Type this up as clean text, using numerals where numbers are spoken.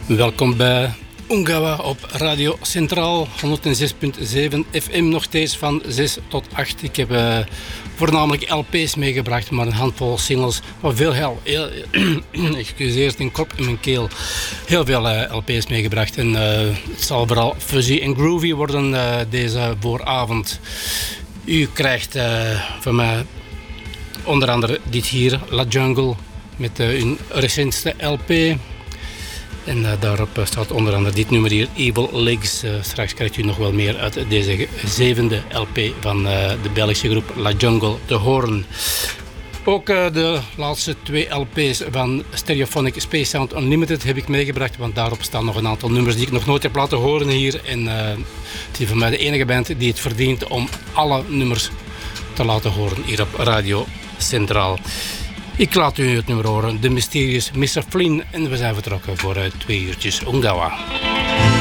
Welkom bij Ungawa op Radio Centraal, 106.7 FM, nog steeds van 6 tot 8. Ik heb voornamelijk LP's meegebracht, maar een handvol singles. Maar excuseer, een kop in mijn keel. Heel veel LP's meegebracht. En het zal vooral fuzzy en groovy worden deze vooravond. U krijgt van mij onder andere dit hier, La Jungle, met hun recentste LP. En daarop staat onder andere dit nummer hier, Evil Legs. Straks krijgt u nog wel meer uit deze 7e LP van de Belgische groep La Jungle te horen. Ook de laatste 2 LP's van Stereophonic Space Sound Unlimited heb ik meegebracht, want daarop staan nog een aantal nummers die ik nog nooit heb laten horen hier. En het is voor mij de enige band die het verdient om alle nummers te laten horen hier op Radio Centraal. Ik laat u het nummer horen, The Mysterious Mr. Flynn, en we zijn vertrokken voor 2 uurtjes Ungawa.